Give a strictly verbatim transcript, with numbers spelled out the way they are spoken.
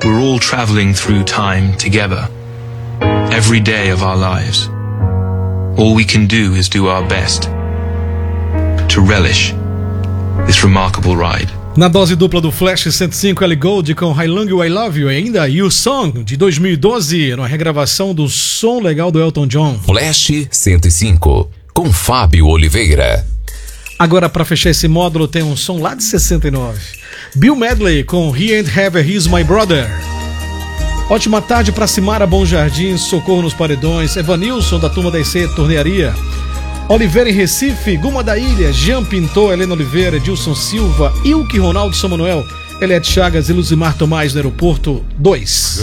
we're all traveling through time together, every day of our lives. All we can do is do our best to relish this remarkable ride. Na dose dupla do Flash cento e cinco, Ellie Goulding com How Long Will I Love You, e ainda You Song, de dois mil e doze, numa regravação do som legal do Elton John. Flash cento e cinco, com Fábio Oliveira. Agora, para fechar esse módulo, tem um som lá de sessenta e nove. Bill Medley com He Ain't Heaven, He's My Brother. Ótima tarde para Simara Bom Jardim, Socorro nos Paredões, Evanilson da Turma da I C Tornearia, Oliveira em Recife, Guma da Ilha, Jean Pintor, Helena Oliveira, Edilson Silva, Ilke Ronaldo São Manuel, Eliette Chagas e Luzimar Tomás no Aeroporto dois.